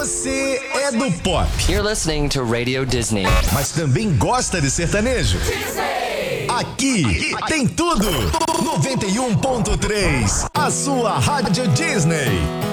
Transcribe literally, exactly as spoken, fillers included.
Você é do pop. You're listening to Radio Disney. Mas também gosta de sertanejo? Disney. Aqui, Aqui tem tudo. noventa e um ponto três, a sua rádio Disney.